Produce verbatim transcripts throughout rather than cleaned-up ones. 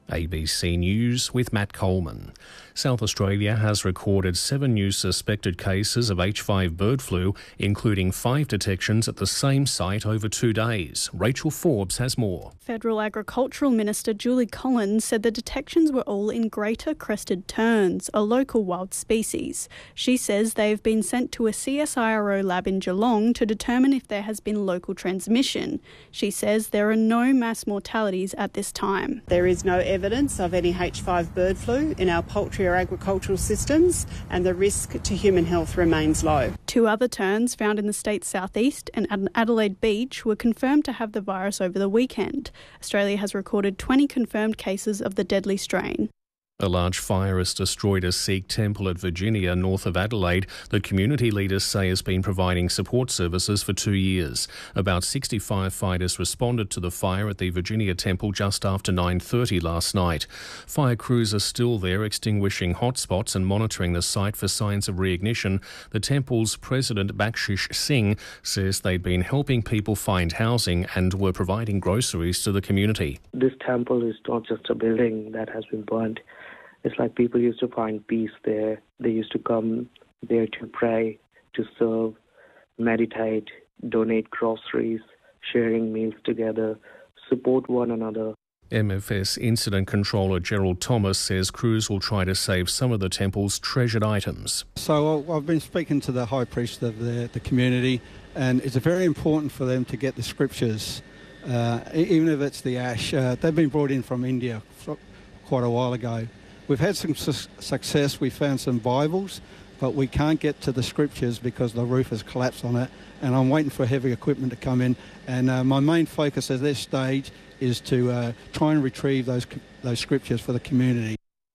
A B C News with Matt Coleman. South Australia has recorded seven new suspected cases of H five bird flu, including five detections at the same site over two days. Rachel Forbes has more. Federal Agricultural Minister Julie Collins said the detections were all in greater crested terns, a local wild species. She says they have been sent to a C S I R O lab in Geelong to determine if there has been local transmission. She says there are no mass mortalities at this time. There is no evidence of any H five bird flu in our poultry or agricultural systems, and the risk to human health remains low. Two other terns found in the state's southeast and at Adelaide Beach were confirmed to have the virus over the weekend. Australia has recorded twenty confirmed cases of the deadly strain. A large fire has destroyed a Sikh temple at Virginia, north of Adelaide, that community leaders say has been providing support services for two years. About sixty firefighters responded to the fire at the Virginia temple just after nine thirty last night. Fire crews are still there extinguishing hotspots and monitoring the site for signs of reignition. The temple's president, Bakshish Singh, says they'd been helping people find housing and were providing groceries to the community. This temple is not just a building that has been burned. It's like people used to find peace there. They used to come there to pray, to serve, meditate, donate groceries, sharing meals together, support one another. M F S Incident Controller Gerald Thomas says crews will try to save some of the temple's treasured items. So I've been speaking to the High Priest of the, the community, and it's very important for them to get the scriptures, uh, even if it's the ash. Uh, they've been brought in from India quite a while ago. We've had some su- success. We found some Bibles, but we can't get to the scriptures because the roof has collapsed on it, and I'm waiting for heavy equipment to come in. And uh, my main focus at this stage is to uh, try and retrieve those those scriptures for the community.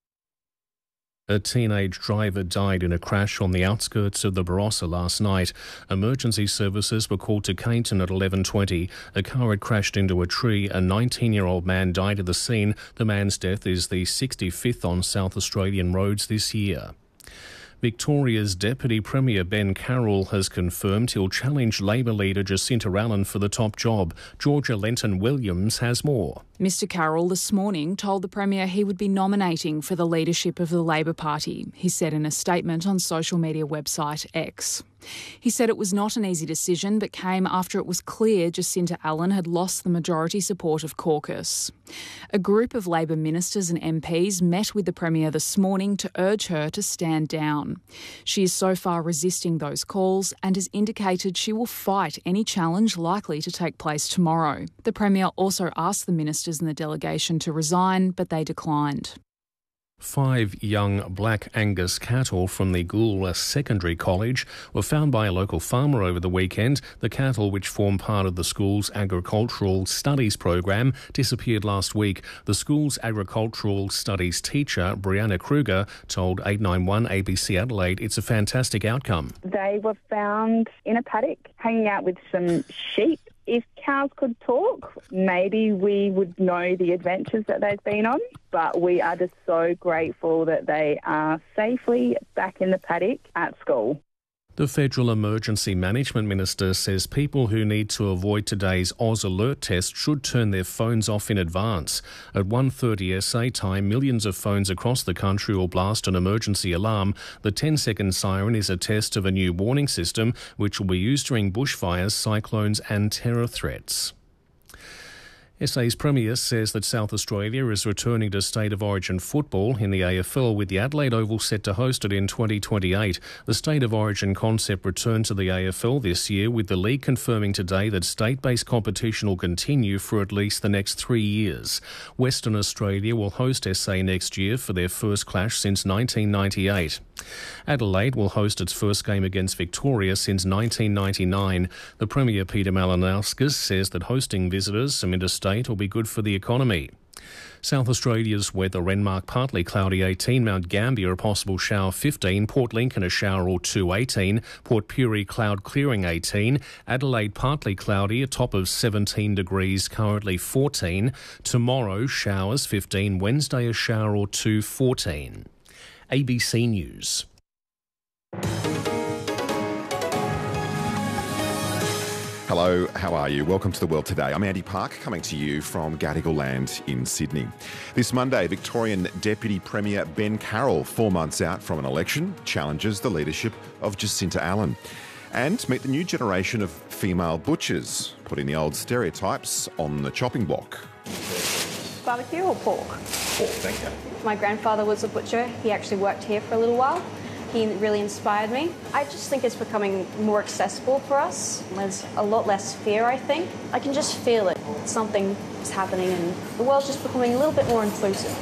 A teenage driver died in a crash on the outskirts of the Barossa last night. Emergency services were called to Cainton at eleven twenty. A car had crashed into a tree. A nineteen-year-old man died at the scene. The man's death is the sixty-fifth on South Australian roads this year. Victoria's Deputy Premier Ben Carroll has confirmed he'll challenge Labor leader Jacinta Allan for the top job. Georgia Lenton-Williams has more. Mister Carroll this morning told the Premier he would be nominating for the leadership of the Labor Party, he said in a statement on social media website X. He said it was not an easy decision, but came after it was clear Jacinta Allan had lost the majority support of caucus. A group of Labor ministers and M Ps met with the Premier this morning to urge her to stand down. She is so far resisting those calls and has indicated she will fight any challenge likely to take place tomorrow. The Premier also asked the ministers and the delegation to resign, but they declined. Five young Black Angus cattle from the Goolwa Secondary College were found by a local farmer over the weekend. The cattle, which form part of the school's agricultural studies program, disappeared last week. The school's agricultural studies teacher, Brianna Kruger, told eight nine one A B C Adelaide it's a fantastic outcome. They were found in a paddock, hanging out with some sheep. If cows could talk, maybe we would know the adventures that they've been on, but we are just so grateful that they are safely back in the paddock at school. The Federal Emergency Management Minister says people who need to avoid today's Oz Alert test should turn their phones off in advance. At one thirty S A time, millions of phones across the country will blast an emergency alarm. The ten-second siren is a test of a new warning system which will be used during bushfires, cyclones and terror threats. S A's Premier says that South Australia is returning to State of Origin football in the A F L, with the Adelaide Oval set to host it in twenty twenty-eight. The State of Origin concept returned to the A F L this year, with the league confirming today that state-based competition will continue for at least the next three years. Western Australia will host S A next year for their first clash since nineteen ninety-eight. Adelaide will host its first game against Victoria since nineteen ninety-nine. The Premier, Peter Malinauskas, says that hosting visitors from interstate will be good for the economy. South Australia's weather: Renmark partly cloudy eighteen, Mount Gambier a possible shower fifteen, Port Lincoln a shower or two eighteen, Port Pirie cloud clearing eighteen, Adelaide partly cloudy a top of seventeen degrees currently fourteen, tomorrow showers fifteen, Wednesday a shower or two fourteen. A B C News. Hello, how are you? Welcome to The World Today. I'm Andy Park, coming to you from Gadigal Land in Sydney. This Monday, Victorian Deputy Premier Ben Carroll, four months out from an election, challenges the leadership of Jacinta Allan. And meet the new generation of female butchers, putting the old stereotypes on the chopping block. Barbecue or pork? Pork, thank you. My grandfather was a butcher. He actually worked here for a little while. He really inspired me. I just think it's becoming more accessible for us. There's a lot less fear, I think. I can just feel it. Something is happening and the world's just becoming a little bit more inclusive.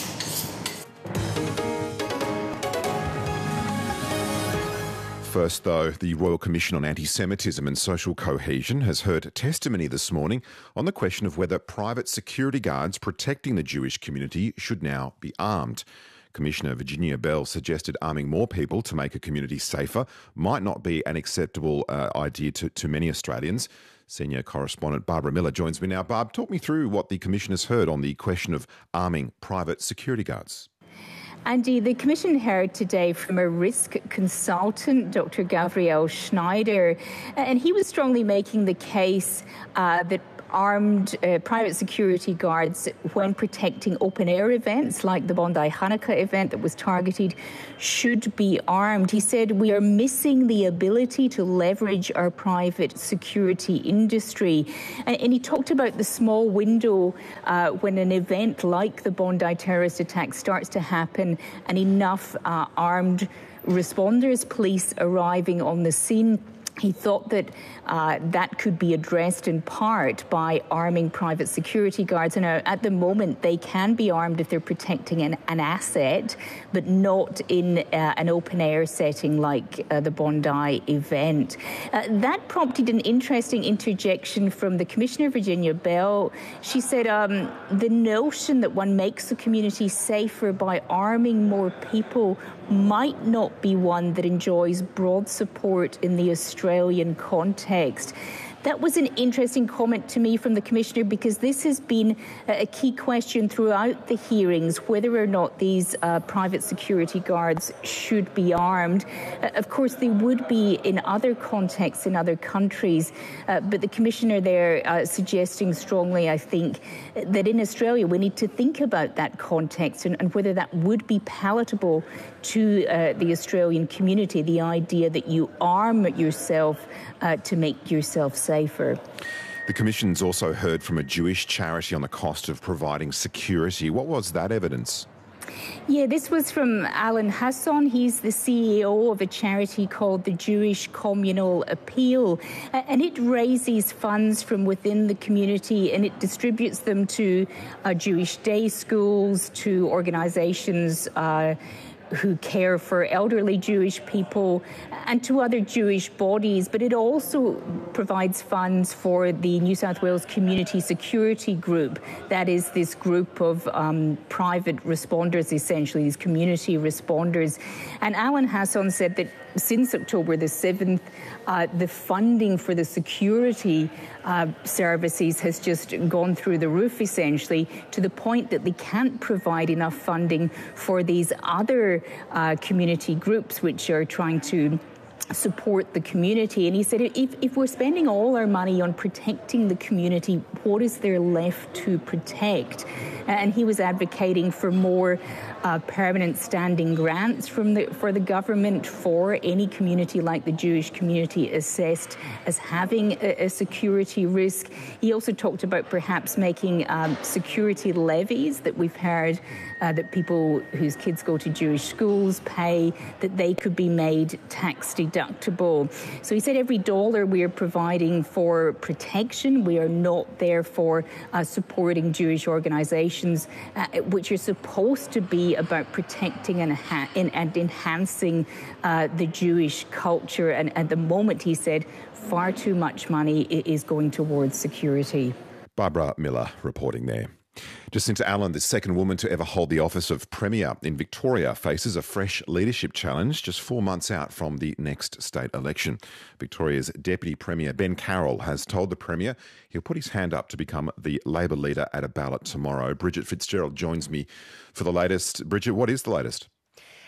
First, though, the Royal Commission on Anti-Semitism and Social Cohesion has heard testimony this morning on the question of whether private security guards protecting the Jewish community should now be armed. Commissioner Virginia Bell suggested arming more people to make a community safer might not be an acceptable uh, idea to, to many Australians. Senior correspondent Barbara Miller joins me now. Barb, talk me through what the Commission has heard on the question of arming private security guards. Andy, the Commission heard today from a risk consultant, Doctor Gabriel Schneider, and he was strongly making the case uh, that armed uh, private security guards, when protecting open-air events like the Bondi Hanukkah event that was targeted, should be armed. He said, we are missing the ability to leverage our private security industry. And, and he talked about the small window uh, when an event like the Bondi terrorist attack starts to happen and enough uh, armed responders, police arriving on the scene. He thought that uh, that could be addressed in part by arming private security guards. And uh, at the moment, they can be armed if they're protecting an, an asset, but not in uh, an open-air setting like uh, the Bondi event. Uh, that prompted an interesting interjection from the Commissioner, Virginia Bell. She said um, the notion that one makes the community safer by arming more people might not be one that enjoys broad support in the Australian context. That was an interesting comment to me from the Commissioner, because this has been a key question throughout the hearings, whether or not these uh, private security guards should be armed. Uh, of course, they would be in other contexts in other countries, uh, but the Commissioner there uh, suggesting strongly, I think, that in Australia we need to think about that context and, and whether that would be palatable to uh, the Australian community, the idea that you arm yourself uh, to make yourself safe. Safer. The Commission's also heard from a Jewish charity on the cost of providing security. What was that evidence? Yeah, this was from Alan Hasson. He's the C E O of a charity called the Jewish Communal Appeal, and it raises funds from within the community and it distributes them to uh, Jewish day schools, to organisations uh, who care for elderly Jewish people, and to other Jewish bodies, but it also provides funds for the New South Wales Community Security Group. That is this group of um, private responders, essentially, these community responders. And Alan Hasson said that since October the seventh, uh, the funding for the security uh, services has just gone through the roof, essentially, to the point that they can't provide enough funding for these other uh, community groups which are trying to support the community. And he said, if, if we're spending all our money on protecting the community, what is there left to protect? And he was advocating for more uh, permanent standing grants from the, for the government for any community like the Jewish community assessed as having a, a security risk. He also talked about perhaps making um, security levies that we've heard uh, that people whose kids go to Jewish schools pay, that they could be made tax deductible. So he said every dollar we are providing for protection, we are not therefore uh, supporting Jewish organisations uh, which are supposed to be about protecting and, ha- and, and enhancing uh, the Jewish culture. And at the moment, he said, far too much money is going towards security. Barbara Miller reporting there. Jacinta Allan, the second woman to ever hold the office of Premier in Victoria, faces a fresh leadership challenge just four months out from the next state election. Victoria's Deputy Premier Ben Carroll has told the Premier he'll put his hand up to become the Labor leader at a ballot tomorrow. Bridget Fitzgerald joins me for the latest. Bridget, what is the latest?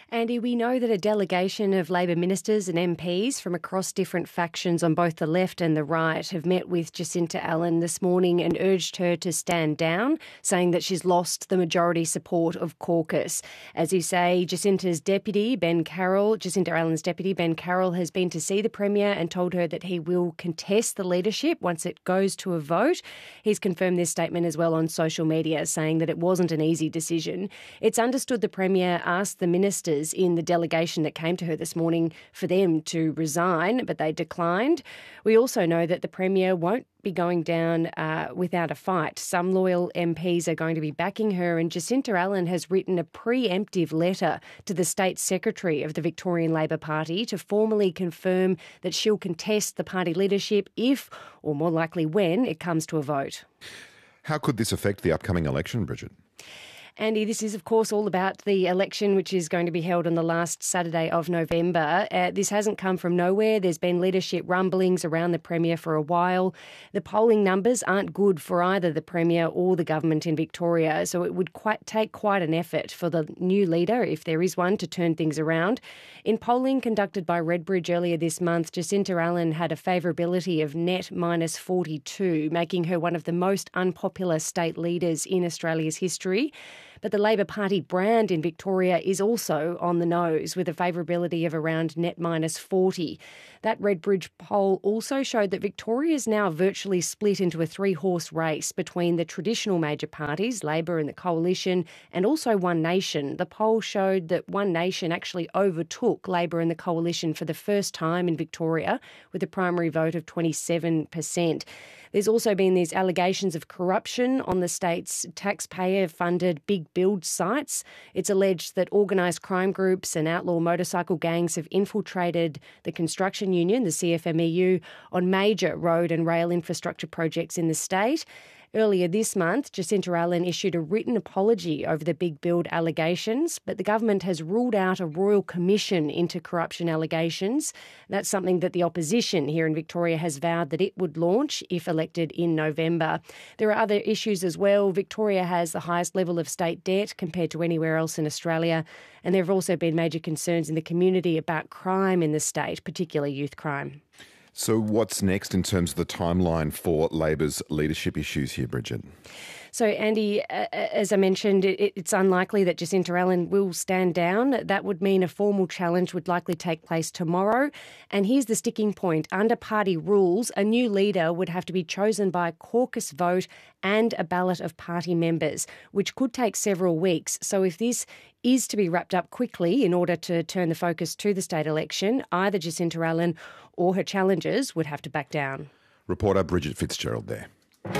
Andy, we know that a delegation of Labor ministers and M Ps from across different factions on both the left and the right have met with Jacinta Allan this morning and urged her to stand down, saying that she's lost the majority support of caucus. As you say, Jacinta's deputy, Ben Carroll, Jacinta Allan's deputy, Ben Carroll, has been to see the Premier and told her that he will contest the leadership once it goes to a vote. He's confirmed this statement as well on social media, saying that it wasn't an easy decision. It's understood the Premier asked the ministers in the delegation that came to her this morning for them to resign, but they declined. We also know that the Premier won't be going down uh, without a fight. Some loyal M Ps are going to be backing her, and Jacinta Allan has written a preemptive letter to the State Secretary of the Victorian Labor Party to formally confirm that she'll contest the party leadership if, or more likely when, it comes to a vote. How could this affect the upcoming election, Bridget? Andy, this is, of course, all about the election, which is going to be held on the last Saturday of November. Uh, this hasn't come from nowhere. There's been leadership rumblings around the Premier for a while. The polling numbers aren't good for either the Premier or the government in Victoria, so it would quite take quite an effort for the new leader, if there is one, to turn things around. In polling conducted by Redbridge earlier this month, Jacinta Allan had a favourability of net minus forty-two, making her one of the most unpopular state leaders in Australia's history. But the Labor Party brand in Victoria is also on the nose, with a favourability of around net minus forty. That Redbridge poll also showed that Victoria is now virtually split into a three-horse race between the traditional major parties, Labor and the Coalition, and also One Nation. The poll showed that One Nation actually overtook Labor and the Coalition for the first time in Victoria, with a primary vote of twenty-seven percent. There's also been these allegations of corruption on the state's taxpayer-funded big build sites. It's alleged that organised crime groups and outlaw motorcycle gangs have infiltrated the construction union, the C F M E U, on major road and rail infrastructure projects in the state. Earlier this month, Jacinta Allan issued a written apology over the big build allegations, but the government has ruled out a royal commission into corruption allegations. That's something that the opposition here in Victoria has vowed that it would launch if elected in November. There are other issues as well. Victoria has the highest level of state debt compared to anywhere else in Australia, and there have also been major concerns in the community about crime in the state, particularly youth crime. So what's next in terms of the timeline for Labor's leadership issues here, Bridget? So, Andy, uh, as I mentioned, it, it's unlikely that Jacinta Allan will stand down. That would mean a formal challenge would likely take place tomorrow. And here's the sticking point. Under party rules, a new leader would have to be chosen by a caucus vote and a ballot of party members, which could take several weeks. So if this is to be wrapped up quickly in order to turn the focus to the state election, either Jacinta Allan or her challengers would have to back down. Reporter Bridget Fitzgerald there.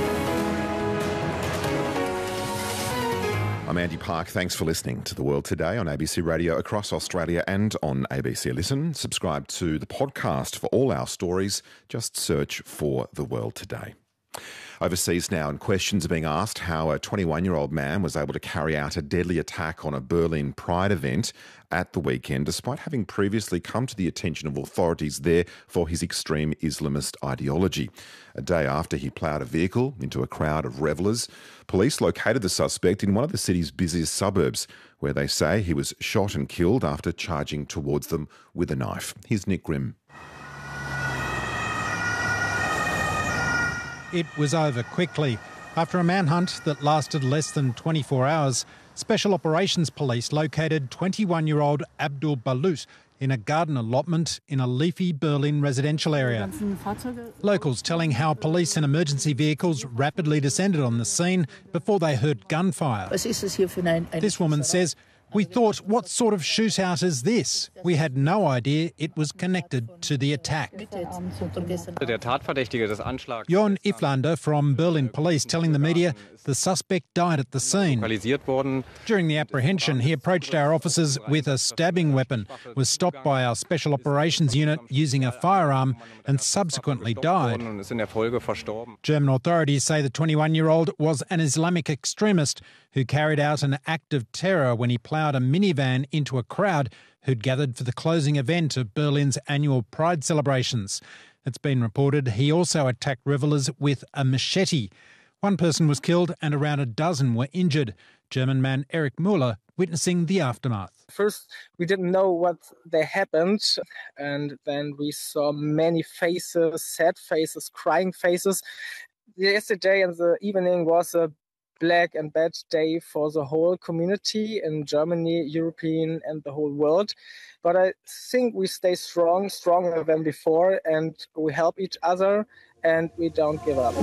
I'm Andy Park. Thanks for listening to The World Today on A B C Radio across Australia and on A B C Listen. Subscribe to the podcast for all our stories. Just search for The World Today. Overseas now, and questions are being asked how a twenty-one-year-old man was able to carry out a deadly attack on a Berlin Pride event at the weekend, despite having previously come to the attention of authorities there for his extreme Islamist ideology. A day after he ploughed a vehicle into a crowd of revellers, police located the suspect in one of the city's busiest suburbs, where they say he was shot and killed after charging towards them with a knife. Here's Nick Grimm. It was over quickly. After a manhunt that lasted less than twenty-four hours, Special Operations Police located twenty-one-year-old Abdul Balut in a garden allotment in a leafy Berlin residential area. Locals telling how police and emergency vehicles rapidly descended on the scene before they heard gunfire. This woman says, "We thought, what sort of shootout is this? We had no idea it was connected to the attack." Jon Iflander from Berlin Police telling the media the suspect died at the scene. During the apprehension, he approached our officers with a stabbing weapon, was stopped by our Special Operations Unit using a firearm and subsequently died. German authorities say the twenty-one-year-old was an Islamic extremist who carried out an act of terror when he ploughed a minivan into a crowd who'd gathered for the closing event of Berlin's annual Pride celebrations. It's been reported he also attacked revellers with a machete. One person was killed and around a dozen were injured. German man Eric Müller witnessing the aftermath. First, we didn't know what they happened, and then we saw many faces, sad faces, crying faces. Yesterday in the evening was a black and bad day for the whole community in Germany, European, and the whole world. But I think we stay strong, stronger than before, and we help each other, and we don't give up.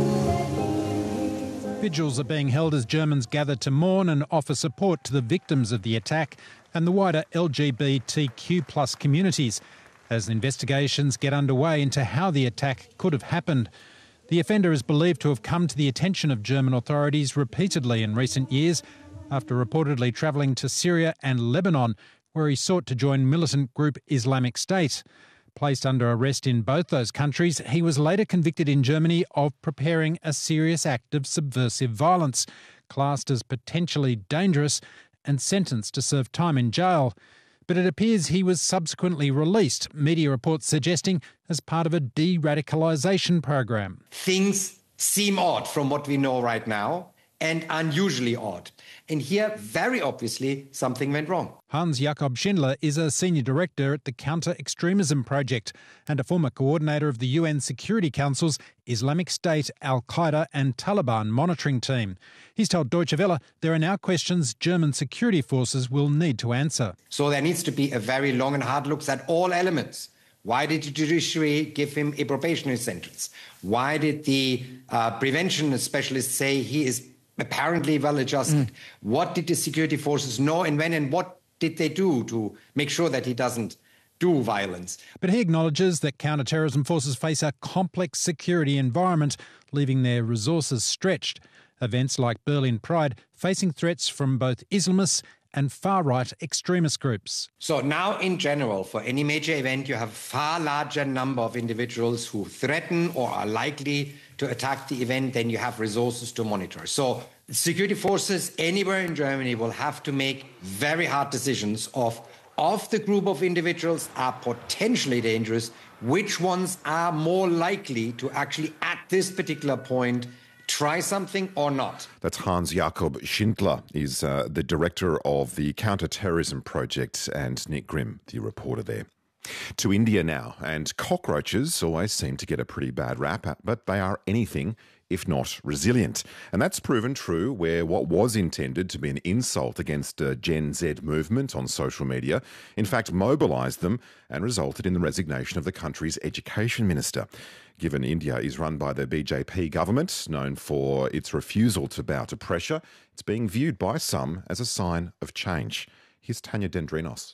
Vigils are being held as Germans gather to mourn and offer support to the victims of the attack and the wider L G B T Q plus communities as investigations get underway into how the attack could have happened. The offender is believed to have come to the attention of German authorities repeatedly in recent years after reportedly travelling to Syria and Lebanon, where he sought to join militant group Islamic State. Placed under arrest in both those countries, he was later convicted in Germany of preparing a serious act of subversive violence, classed as potentially dangerous and sentenced to serve time in jail. But it appears he was subsequently released, media reports suggesting as part of a de-radicalisation program. Things seem odd from what we know right now, and unusually odd. And here, very obviously, something went wrong. Hans-Jakob Schindler is a senior director at the Counter-Extremism Project and a former coordinator of the U N Security Council's Islamic State, Al-Qaeda and Taliban monitoring team. He's told Deutsche Welle there are now questions German security forces will need to answer. So there needs to be a very long and hard look at all elements. Why did the judiciary give him a probationary sentence? Why did the uh, prevention specialists say he is apparently well-adjusted? Mm. What did the security forces know and when, and what did they do to make sure that he doesn't do violence? But he acknowledges that counter-terrorism forces face a complex security environment, leaving their resources stretched. Events like Berlin Pride facing threats from both Islamists and far-right extremist groups. So now, in general, for any major event, you have a far larger number of individuals who threaten or are likely to attack the event than you have resources to monitor. So security forces anywhere in Germany will have to make very hard decisions of, of the group of individuals are potentially dangerous, which ones are more likely to actually, at this particular point, try something or not. That's Hans-Jakob Schindler, is uh, the director of the Counter-Terrorism Project, and Nick Grimm, the reporter there. To India now, and cockroaches always seem to get a pretty bad rap, but they are anything if not resilient. And that's proven true where what was intended to be an insult against a Gen Z movement on social media, in fact mobilised them and resulted in the resignation of the country's education minister. Given India is run by the B J P government, known for its refusal to bow to pressure, it's being viewed by some as a sign of change. Here's Tanya Dendrinos.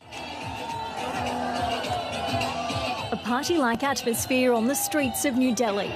A party-like atmosphere on the streets of New Delhi.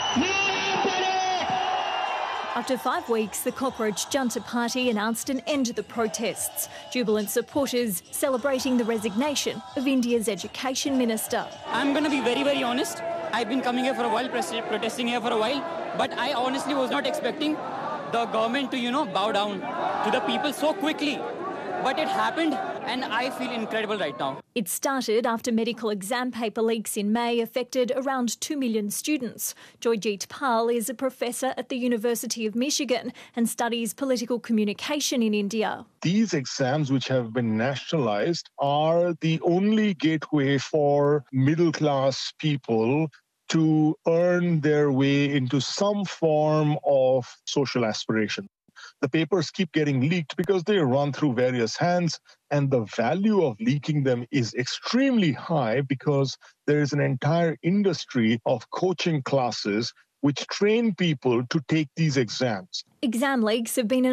After five weeks, the Cockroach Junta Party announced an end to the protests. Jubilant supporters celebrating the resignation of India's education minister. I'm going to be very, very honest. I've been coming here for a while, protesting here for a while, but I honestly was not expecting the government to, you know, bow down to the people so quickly. But it happened, and I feel incredible right now. It started after medical exam paper leaks in May affected around two million students. Joyjeet Pal is a professor at the University of Michigan and studies political communication in India. These exams, which have been nationalized, are the only gateway for middle-class people to earn their way into some form of social aspiration. The papers keep getting leaked because they run through various hands, and the value of leaking them is extremely high because there is an entire industry of coaching classes which train people to take these exams. Exam leaks have been an